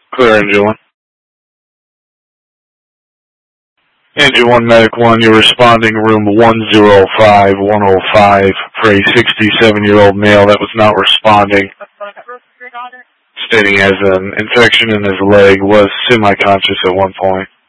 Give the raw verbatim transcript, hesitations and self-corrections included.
Clear engine one. Engine one, medic one, you're responding room one zero five one oh five for a sixty-seven-year-old male that was not responding, stating he has an infection in his leg, was semi-conscious at one point.